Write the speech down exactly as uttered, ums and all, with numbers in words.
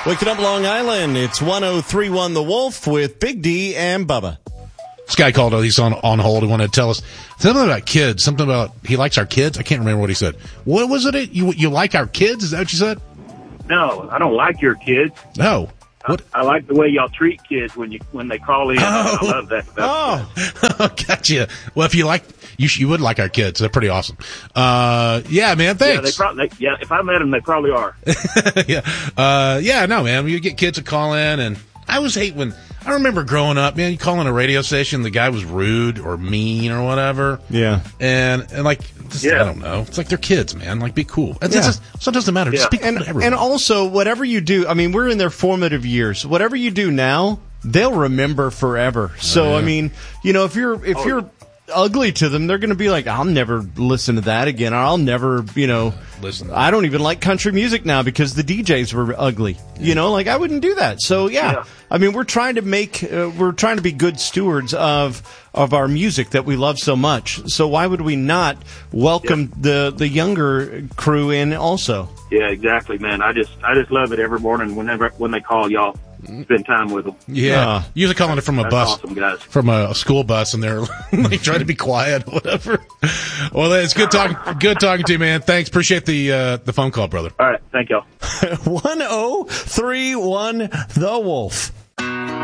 Waking up Long Island, it's one oh three point one The Wolf with Big D and Bubba. This guy called, he's on, on hold, he wanted to tell us something about kids, something about, he likes our kids. I can't remember what he said. What was it? You, you like our kids? Is that what you said? No, I don't like your kids. No. What? I, I like the way y'all treat kids when you when they call in. Oh. I love that. Oh, gotcha. Well, if you like, you you would like our kids. They're pretty awesome. Uh, yeah, man. Thanks. Yeah, they probably. Yeah, if I met them, they probably are. yeah, uh, yeah. No, man. You get kids to call in, and I always hate when I remember growing up. Man, you call in a radio station, the guy was rude or mean or whatever. Yeah, and and like. Just, yeah. I don't know. It's like they're kids, man. Like, be cool. It's, yeah. it's just, so it doesn't matter. Yeah. Just be cool and, to everyone. and also, whatever you do, I mean, we're in their formative years. Whatever you do now, they'll remember forever. So, oh, yeah. I mean, you know, if you're if Oh, you're ugly to them, they're going to be like, I'll never listen to that again. Or I'll never, you know, listen. I don't even like country music now because the D Js were ugly. You know, like I wouldn't do that. So, yeah. Yeah. I mean, we're trying to make, uh, we're trying to be good stewards of of our music that we love so much. So why would we not welcome Yeah. the the younger crew in also? Yeah, exactly, man. I just I just love it every morning whenever when they call y'all. Spend time with them. Yeah. Uh, Usually calling it from a That's bus. awesome, guys. From a, a school bus, and they're like trying to be quiet or whatever. Well, it's good talking, good talking to you, man. Thanks. Appreciate the, uh, the phone call, brother. All right. Thank y'all. one oh three point one The Wolf.